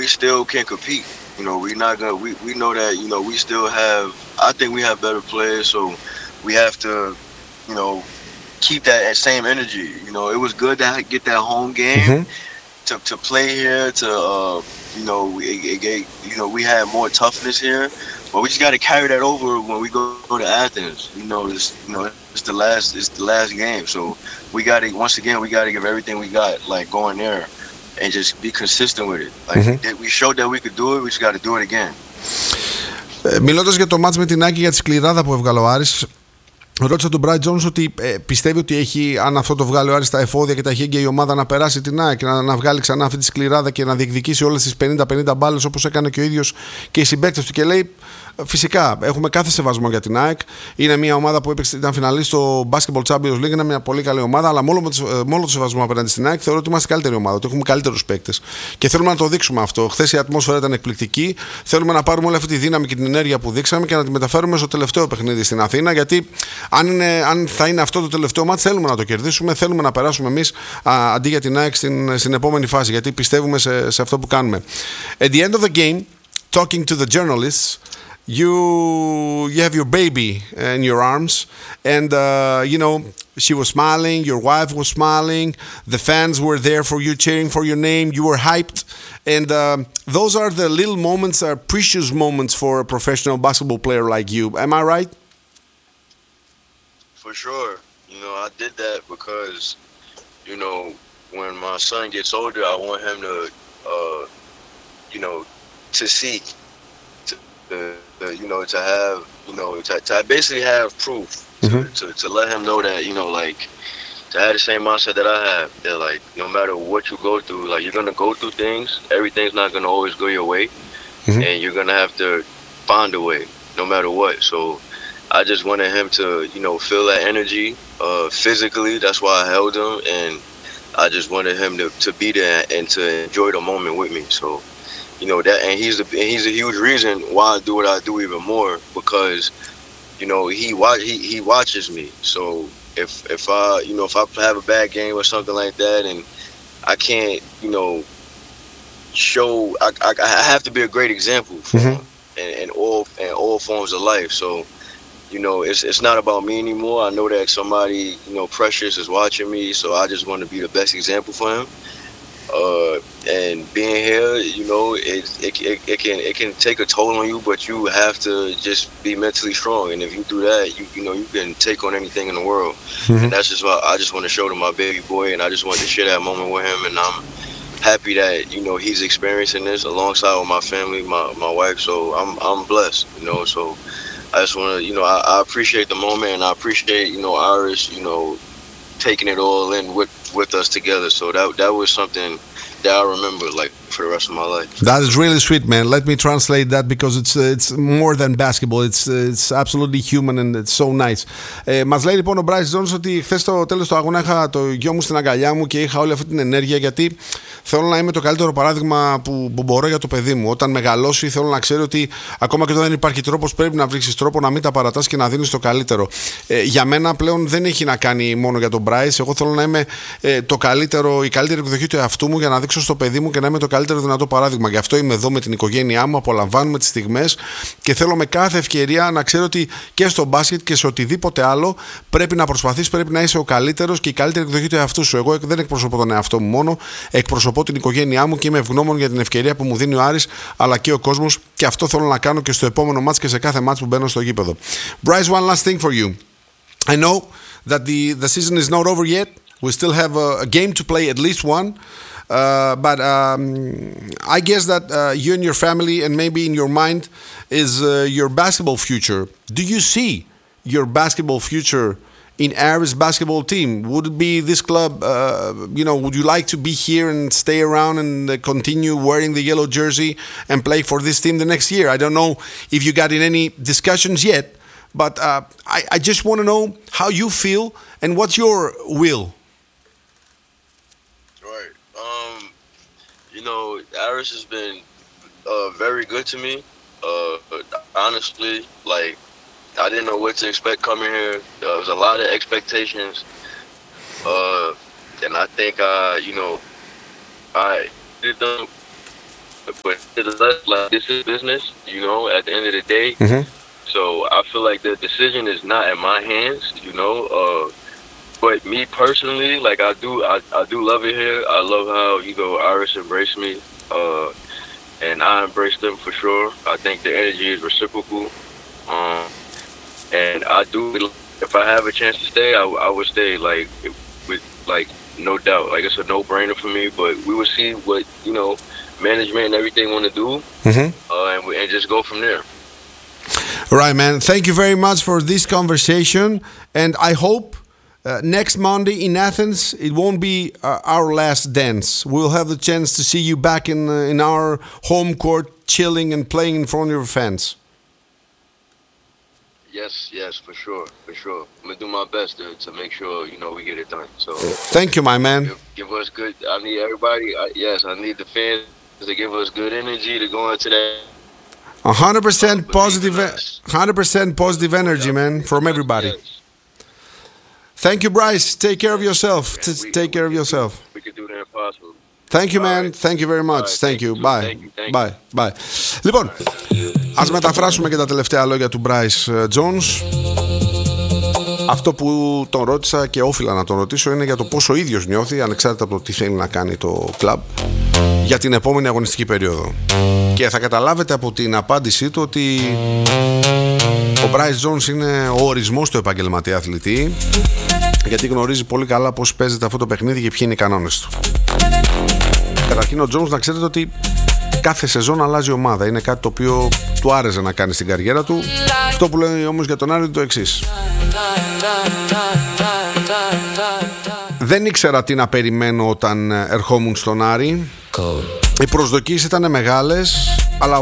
we still can compete. You know, we not gonna. We know that we still have. I think we have better players, so we have to you know keep that same energy. You know, it was good to get that home game Mm-hmm. to play here. To we had more toughness here, but we just got to carry that over when we go to Athens. It's the last game, so we got to once again we got to give everything we got like going there, and just be consistent with it. Like Mm-hmm. we showed that we could do it, we just got to do it again. Μιλώντας για το μάτς με την Άκη, για τη σκληράδα που έβγαλε ο Άρης, ρώτησα τον Μπράιτ Τζόνς ότι πιστεύει ότι έχει, αν αυτό το βγάλει ο Άρης στα εφόδια και τα χέγγια, η ομάδα να περάσει την ΑΕΚ και να βγάλει ξανά αυτή τη σκληράδα και να διεκδικήσει όλες τις 50-50 μπάλες όπως έκανε και ο ίδιος και οι συμπαίκτες του. Και λέει, φυσικά έχουμε κάθε σεβασμό για την ΑΕΚ. Είναι μια ομάδα που ήταν φιναλίστ στο Basketball Champions League, είναι μια πολύ καλή ομάδα, αλλά με όλο το σεβασμό απέναντι στην ΑΕΚ θεωρώ ότι είμαστε καλύτερη ομάδα, ότι έχουμε καλύτερους παίκτες. Και θέλουμε να το δείξουμε αυτό. Χθες η ατμόσφαιρα ήταν εκπληκτική. Θέλουμε να πάρουμε όλη αυτή τη δύναμη και την ενέργεια που δείξαμε και να τη μεταφέρουμε στο τελευταίο παιχνίδι στην Αθήνα. Γιατί αν θα είναι αυτό το τελευταίο μάτς, θέλουμε να το κερδίσουμε, θέλουμε να περάσουμε εμείς αντί για την ΑΕΚ στην επόμενη φάση. Γιατί πιστεύουμε σε αυτό που κάνουμε. At the end of the game, talking to the journalists, you have your baby in your arms, and she was smiling, your wife was smiling, the fans were there for you, cheering for your name, you were hyped, and those are the little moments, are precious moments for a professional basketball player like you. Am I right? For sure. I did that because when my son gets older, I want him to see, to have, to basically have proof, to let him know that, to have the same mindset that I have, that like no matter what you go through, like you're gonna go through things, everything's not gonna always go your way, and you're gonna have to find a way, no matter what. So I just wanted him to, feel that energy, physically. That's why I held him, and I just wanted him to be there and to enjoy the moment with me. So. That, and he's a huge reason why I do what I do even more, because he watches me. So if I have a bad game or something like that, and I can't show, I have to be a great example for him in all forms of life. So it's not about me anymore. I know that somebody precious is watching me, so I just want to be the best example for him. And being here, it can take a toll on you, but you have to just be mentally strong. And if you do that, you can take on anything in the world. And that's just what I just want to show to my baby boy, and I just want to share that moment with him. And I'm happy that he's experiencing this alongside with my family, my wife. So I'm blessed, So I just want to, I appreciate the moment, and I appreciate Irish, taking it all in with us together. So that was something that I remember like for the rest of my life. That is really sweet, man. Let me translate that because it's more than basketball. It's absolutely human and it's so nice. Μας λέει λοιπόν ο Bryce Jones ότι χθες στο τέλος του αγώνα είχα το γιο μου στην αγκαλιά μου και είχα όλη αυτή την ενέργεια, γιατί θέλω να είμαι το καλύτερο παράδειγμα που μπορώ για το παιδί μου. Όταν μεγαλώσει θέλω να ξέρει ότι ακόμα και όταν δεν υπάρχει τρόπος, πρέπει να βρίσκεις τρόπο να μην τα παρατάς και να δίνεις το καλύτερο. Για μένα πλέον δεν έχει να κάνει μόνο για τον Bryce. Εγώ θέλω να είμαι η καλύτερη εκδοχή του εαυτού μου για να δείξω στο παιδί μου και να είμαι το καλύτερο δυνατό παράδειγμα. Γι' αυτό είμαι εδώ με την οικογένειά μου, απολαμβάνουμε τις στιγμές και θέλω με κάθε ευκαιρία να ξέρω ότι και στο μπάσκετ και σε οτιδήποτε άλλο πρέπει να προσπαθείς, πρέπει να είσαι ο καλύτερος και η καλύτερη εκδοχή του εαυτού σου. Εγώ δεν εκπροσωπώ τον εαυτό μου μόνο, εκπροσωπώ την οικογένειά μου και είμαι ευγνώμων για την ευκαιρία που μου δίνει ο Άρης αλλά και ο κόσμος, και αυτό θέλω να κάνω και στο επόμενο μάτς και σε κάθε μάτς που μπαίνω στο γήπεδο. Bryce, one last thing for you. I know that the season is not over yet. We still have a game to play, at least one. But I guess that you and your family, and maybe in your mind, is your basketball future. Do you see your basketball future in Aris basketball team? Would it be this club, would you like to be here and stay around and continue wearing the yellow jersey and play for this team the next year? I don't know if you got in any discussions yet, but I just want to know how you feel and what's your will. Aris has been very good to me. Honestly, like I didn't know what to expect coming here. There was a lot of expectations, and I think I did them but like this is business, you know. At the end of the day, so I feel like the decision is not in my hands, you know. But me personally, like I do love it here. I love how Iris embraced me, and I embraced them for sure. I think the energy is reciprocal, and I do. If I have a chance to stay, I would stay. Like with like no doubt. Like it's a no-brainer for me. But we will see what management and everything want to do, and just go from there. Right, man. Thank you very much for this conversation, and I hope next Monday in Athens it won't be our last dance. We'll have the chance to see you back in our home court, chilling and playing in front of your fans. Yes, for sure. I'm gonna do my best to make sure we get it done. So thank you, my man. Give us good. I need everybody. I need the fans to give us good energy to go into that. 100% positive. 100% positive energy, man, from everybody. Yes. Thank you, Bryce. Take care of yourself. Take care of yourself. We can do the impossible. Thank you, man. Thank you very much. Thank you. Bye. Bye. Λοιπόν, ας μεταφράσουμε και τα τελευταία λόγια του Bryce Jones. Αυτό που τον ρώτησα και όφιλα να τον ρωτήσω είναι για το πόσο ο ίδιος νιώθει, ανεξάρτητα από το τι θέλει να κάνει το κλαμπ, για την επόμενη αγωνιστική περίοδο. Και θα καταλάβετε από την απάντησή του ότι ο Bryce Jones είναι ο ορισμός του επαγγελματία αθλητή, γιατί γνωρίζει πολύ καλά πώς παίζεται αυτό το παιχνίδι και ποιοι είναι οι κανόνες του. Καταρχήν ο Jones, να ξέρετε ότι κάθε σεζόν αλλάζει ομάδα. Είναι κάτι το οποίο του άρεσε να κάνει στην καριέρα του. Αυτό που λέει όμως για τον Άρη είναι το εξής: δεν ήξερα τι να περιμένω όταν ερχόμουν στον Άρη. Οι προσδοκίες ήταν μεγάλες.